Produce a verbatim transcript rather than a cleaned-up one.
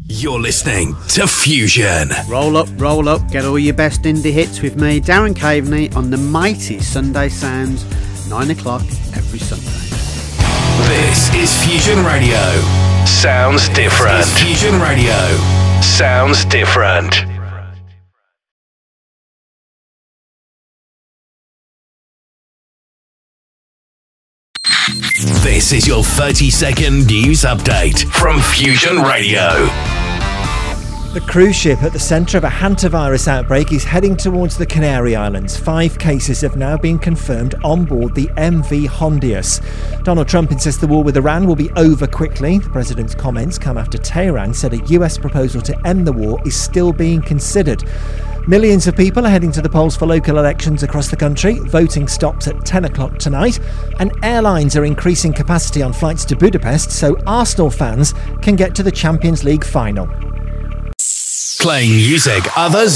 You're listening to Fusion. Roll up, roll up, get all your best indie hits with me, Darren Caveney, on the mighty Sunday Sounds, nine o'clock every Sunday. This is Fusion Radio. Sounds different. This is Fusion Radio. Sounds different. This is your thirty second news update from Fusion Radio. The cruise ship at the centre of a hantavirus outbreak is heading towards the Canary Islands. Five cases have now been confirmed on board the M V Hondius. Donald Trump insists the war with Iran will be over quickly. The president's comments come after Tehran said a U S proposal to end the war is still being considered. Millions of people are heading to the polls for local elections across the country. Voting stops at ten o'clock tonight. And airlines are increasing capacity on flights to Budapest so Arsenal fans can get to the Champions League final. Playing music others